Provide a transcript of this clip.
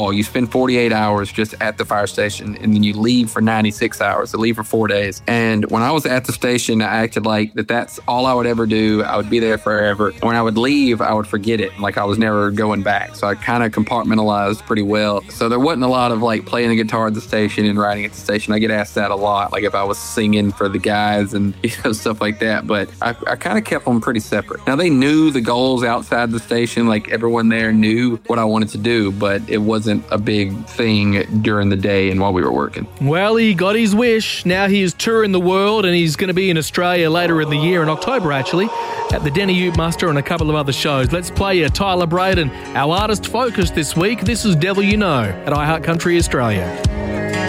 You spend 48 hours just at the fire station, and then you leave for 96 hours. So leave for 4 days. And when I was at the station, I acted like that's all I would ever do. I would be there forever. And when I would leave, I would forget it. Like I was never going back. So I kind of compartmentalized pretty well. So there wasn't a lot of like playing the guitar at the station and writing at the station. I get asked that a lot, like if I was singing for the guys and stuff like that. But I kind of kept them pretty separate. Now they knew the goals outside the station. Like everyone there knew what I wanted to do, but it wasn't a big thing during the day and while we were working. Well, he got his wish. Now he is touring the world, and he's going to be in Australia later in the year, in October actually, at the Denny Ute Muster and a couple of other shows. Let's play you Tyler Braden, our artist focus this week. This is Devil You Know at iHeart Country Australia.